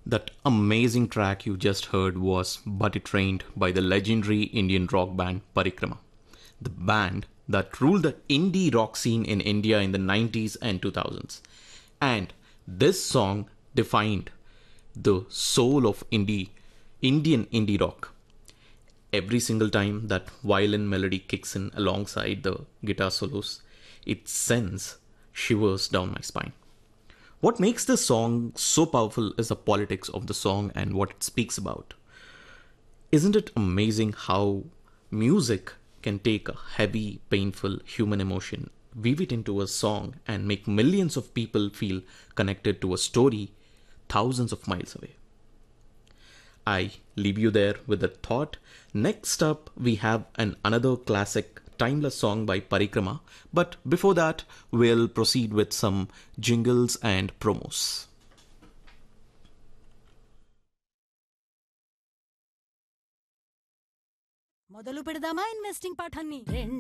That amazing track you just heard was But It Rained by the legendary Indian rock band Parikrama, the band that ruled the indie rock scene in India in the 90s and 2000s. And this song defined the soul of Indian indie rock. Every single time that violin melody kicks in alongside the guitar solos, it sends shivers down my spine. What makes this song so powerful is the politics of the song and what it speaks about. Isn't it amazing how music can take a heavy, painful human emotion, weave it into a song, and make millions of people feel connected to a story thousands of miles away? I leave you there with a thought. Next up, we have another classic, timeless song by Parikrama. But before that, we'll proceed with some jingles and promos. మొదలు పెడదామా investing పాఠాన్ని